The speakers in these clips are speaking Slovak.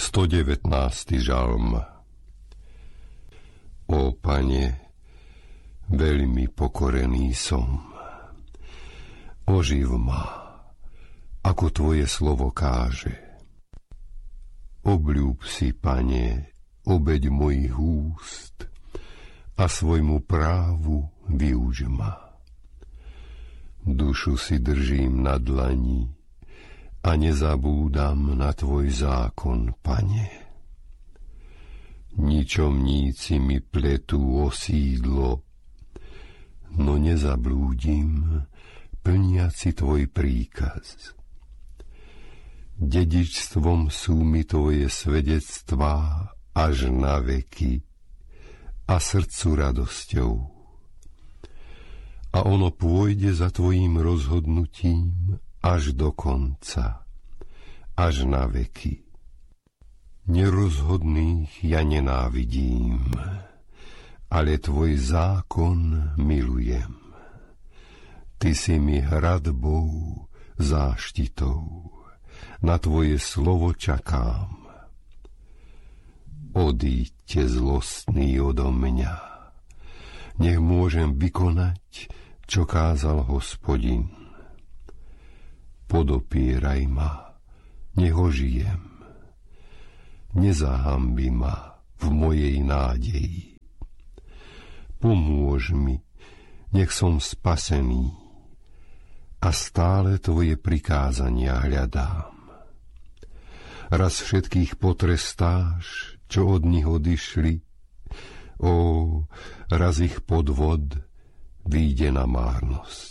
119. žalm. Ó Pane, veľmi pokorený som. Oživ ma, ako Tvoje slovo káže. Obľúb si, Pane, obeť mojich úst a svojmu právu využ ma. Dušu si držím na dlani a nezabúdam na Tvoj zákon, Pane. Ničomníci mi pletú o sídlo, no nezablúdim, plniaci Tvoj príkaz. Dedičstvom sú mi Tvoje svedectvá až na veky a srdcu radosťou. A ono pôjde za Tvojím rozhodnutím až do konca, až na veky. Nerozhodných ja nenávidím, ale Tvoj zákon milujem. Ty si mi hradbou, záštitou, na Tvoje slovo čakám. Odíďte zlostný odo mňa, nech môžem vykonať, čo kázal Hospodin. Podopieraj ma, nech ožijem. Nezahambi ma v mojej nádeji. Pomôž mi, nech som spasený a stále Tvoje prikázania hľadám. Raz všetkých potrestáš, čo od nich odišli, raz ich podvod vyjde na márnosť.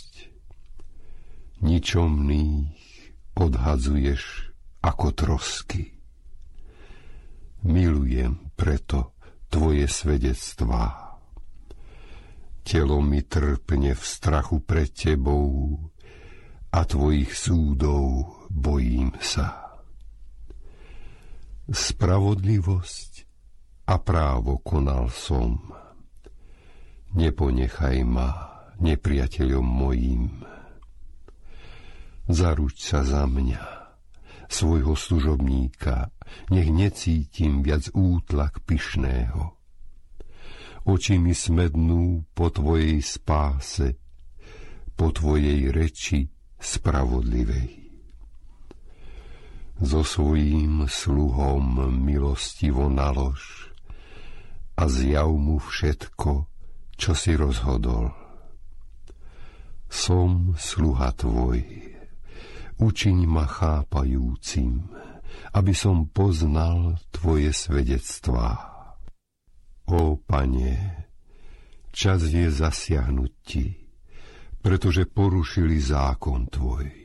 Ničomných odhadzuješ ako trosky. Milujem preto Tvoje svedectvá. Telo mi trpne v strachu pred Tebou a Tvojich súdov bojím sa. Spravodlivosť a právo konal som. Neponechaj ma nepriateľom mojím. Zaruč sa za mňa, svojho služobníka, nech necítim viac útlak pyšného. Oči mi smednú po Tvojej spáse, po Tvojej reči spravodlivej. So svojím sluhom milostivo nalož a zjav mu všetko, čo si rozhodol. Som sluha Tvoj, učiň ma chápajúcim, aby som poznal Tvoje svedectvá. Ó Pane, čas je zasiahnuť Ti, pretože porušili zákon Tvoj.